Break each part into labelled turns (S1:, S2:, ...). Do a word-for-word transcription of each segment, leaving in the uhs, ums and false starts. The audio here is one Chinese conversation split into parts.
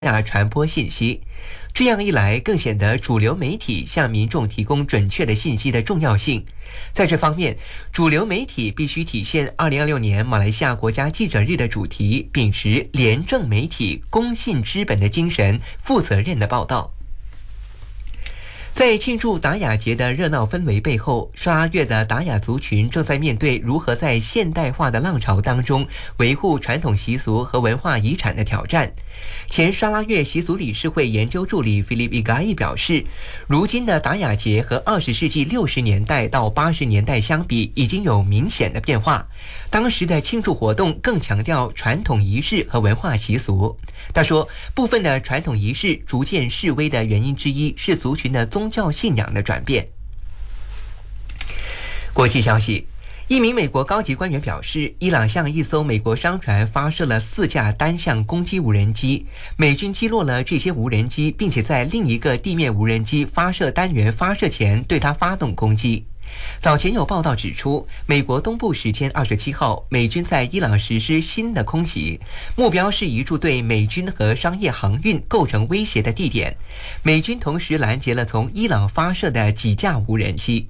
S1: 亚传播信息。这样一来，更显得主流媒体向民众提供准确的信息的重要性。在这方面，主流媒体必须体现二零二六年马来西亚国家记者日的主题，秉持廉政媒体、公信之本的精神，负责任的报道。在庆祝达雅节的热闹氛围背后，沙拉越的达雅族群正在面对如何在现代化的浪潮当中维护传统习俗和文化遗产的挑战。前沙拉越习俗理事会研究助理 Philip Igai 表示，如今的达雅节和二十世纪六十年代到八十年代相比，已经有明显的变化。当时的庆祝活动更强调传统仪式和文化习俗。他说，部分的传统仪式逐渐式微的原因之一是族群的宗教信仰的转变。国际消息，一名美国高级官员表示，伊朗向一艘美国商船发射了四架单向攻击无人机，美军击落了这些无人机，并且在另一个地面无人机发射单元发射前对它发动攻击。早前有报道指出，美国东部时间二十七号，美军在伊朗实施新的空袭，目标是一处对美军和商业航运构成威胁的地点。美军同时拦截了从伊朗发射的几架无人机。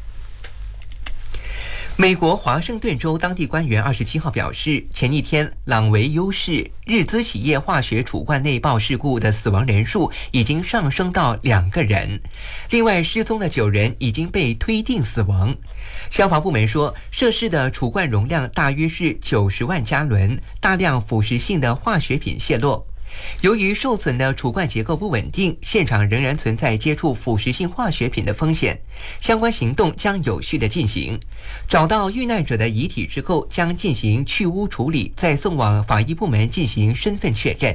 S1: 美国华盛顿州当地官员二十七号表示，前一天朗维优市日资企业化学储罐内爆事故的死亡人数已经上升到两个人，另外失踪的九人已经被推定死亡。消防部门说，涉事的储罐容量大约是九十万加仑，大量腐蚀性的化学品泄落。由于受损的储罐结构不稳定，现场仍然存在接触腐蚀性化学品的风险，相关行动将有序的进行。找到遇难者的遗体之后，将进行去污处理，再送往法医部门进行身份确认。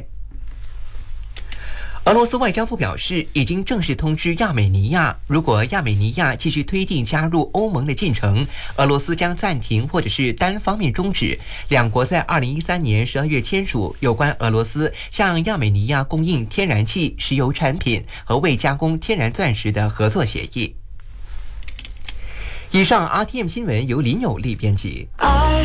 S1: 俄罗斯外交部表示，已经正式通知亚美尼亚，如果亚美尼亚继续推进加入欧盟的进程，俄罗斯将暂停或者是单方面终止两国在二零一三年十二月签署有关俄罗斯向亚美尼亚供应天然气、石油产品和未加工天然钻石的合作协议。以上 R T M 新闻由林有利编辑。爱